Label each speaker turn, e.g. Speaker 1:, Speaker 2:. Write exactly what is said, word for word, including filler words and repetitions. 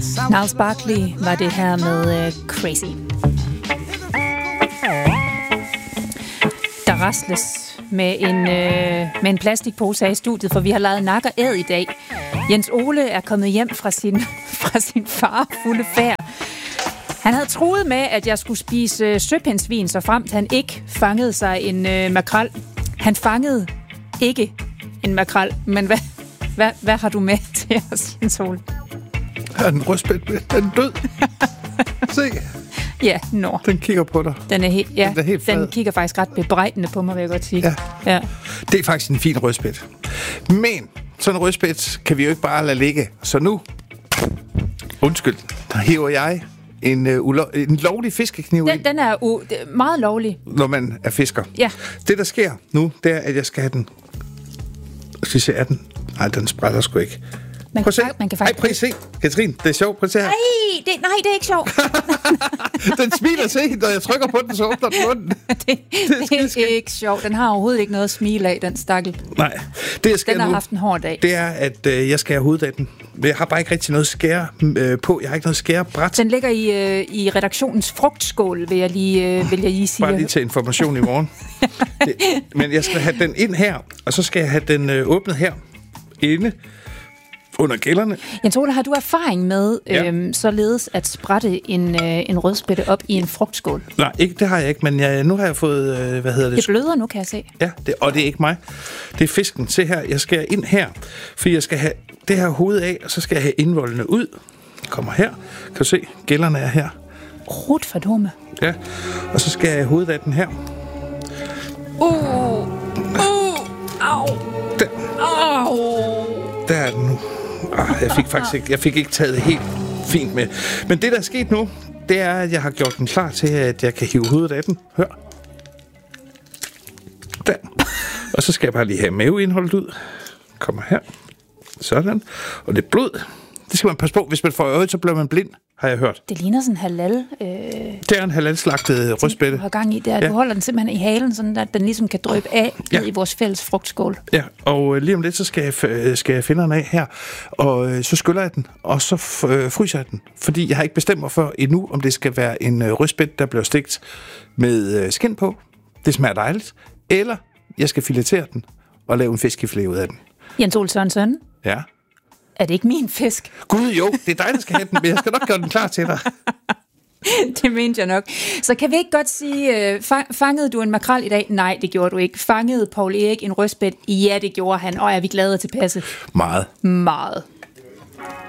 Speaker 1: Gnarls Barkley var det her med uh, Crazy. Der rasles med en, øh, med en plastikpose her i studiet, for vi har lavet nak og æd i dag. Jens Ole er kommet hjem fra sin, fra sin far fulde færd. Han havde troet med, at jeg skulle spise øh, søpindsvin, så fremt han ikke fangede sig en øh, makrel. Han fangede ikke en makrel, men hvad, hvad, hvad har du med til os, Jens Ole?
Speaker 2: Jeg har en rødspæt med. Den er død. Se.
Speaker 1: Ja, nå.
Speaker 2: Den kigger på dig.
Speaker 1: Den er, he- ja,
Speaker 2: den er helt flad.
Speaker 1: Den kigger faktisk ret bebrejdende på mig, vil jeg godt sige.
Speaker 2: Ja.
Speaker 1: Ja.
Speaker 2: Det er faktisk en fin rødspæt. Men sådan en rødspæt kan vi jo ikke bare lade ligge. Så nu, undskyld, der hiver jeg en, uh, ulo- en lovlig fiskekniv
Speaker 1: Den, den er u- meget lovlig.
Speaker 2: når man er fisker.
Speaker 1: Ja.
Speaker 2: Det, der sker nu, det er, at jeg skal have den. Skal vi se, er den? Nej, den spræller sgu ikke.
Speaker 1: Man
Speaker 2: Prøv at se.
Speaker 1: kan, man kan faktisk...
Speaker 2: Ej, prøv at se. Katrine, det er sjovt. Prøv at se her.
Speaker 1: Nej, det, nej, det er ikke sjovt.
Speaker 2: Den smiler, se. Når jeg trykker på den, så åbner den munden.
Speaker 1: det, det, det er ikke sjovt. Den har overhovedet ikke noget at smile af, den stakkel.
Speaker 2: Nej. Det, jeg skal
Speaker 1: Den har
Speaker 2: nu,
Speaker 1: haft en hård dag.
Speaker 2: det er, at øh, jeg skal have hovedet af den. Jeg har bare ikke rigtig noget skære øh, på. Jeg har ikke noget skærebræt.
Speaker 1: Den ligger i, øh, i redaktionens frugtskål, vil jeg lige, øh, vil jeg lige sige.
Speaker 2: Bare lige til information i morgen. det, men jeg skal have den ind her, og så skal jeg have den øh, åbnet her. Inde. Under gælderne.
Speaker 1: Jens Ole, har du erfaring med
Speaker 2: Ja.
Speaker 1: øhm, således at sprætte en, øh, en rødspætte op i en frugtskål?
Speaker 2: Nej, ikke, det har jeg ikke, men jeg, nu har jeg fået, øh, hvad hedder det?
Speaker 1: Det bløder nu, kan jeg se.
Speaker 2: Ja, det, og det er ikke mig. Det er fisken. Se her, jeg skal ind her, for jeg skal have det her hoved af, og så skal jeg have indvoldene ud. Kommer her. Kan du se, gælderne er her.
Speaker 1: Rut for dumme.
Speaker 2: Ja, og så skal jeg have hovedet af den her.
Speaker 1: Uh, uh, au,
Speaker 2: Der,
Speaker 1: au.
Speaker 2: der er den nu. Ah, jeg fik faktisk ikke, jeg fik ikke taget det helt fint med. Men det, der er sket nu, det er, at jeg har gjort den klar til, at jeg kan hive hovedet af den. Hør. Der. Og så skal jeg bare lige have maveindholdet ud. Kommer her. Sådan. Og det blod, det skal man passe på. Hvis man får øjet, så bliver man blind, har jeg hørt.
Speaker 1: Det ligner sådan en halal... Øh,
Speaker 2: Det er en halalslagtet rødspætte.
Speaker 1: du har gang i det.
Speaker 2: Ja.
Speaker 1: Du holder den simpelthen i halen, sådan at den ligesom kan drøbe af
Speaker 2: Ja.
Speaker 1: ned i vores fælles frugtskål.
Speaker 2: Ja, og øh, lige om lidt, så skal jeg, f- øh, skal jeg finde den af her. Og øh, så skyller jeg den, og så f- øh, fryser jeg den. Fordi jeg har ikke bestemt mig for endnu, om det skal være en øh, rødspætte, der bliver stegt med øh, skind på. Det smager dejligt. Eller jeg skal filetere den og lave en fiskefilet ud af den.
Speaker 1: Jens Ole Sørensen,
Speaker 2: Ja.
Speaker 1: er det ikke min fisk?
Speaker 2: Gud jo, det er dig, der skal have den, men jeg skal nok gøre den klar til dig.
Speaker 1: Det mente jeg nok. Så kan vi ikke godt sige, øh, fangede du en makrel i dag? Nej, det gjorde du ikke. Fangede Poul Erik en rødspætte? Ja, det gjorde han. Og er vi glade og tilpasse?
Speaker 2: Meget.
Speaker 1: Meget.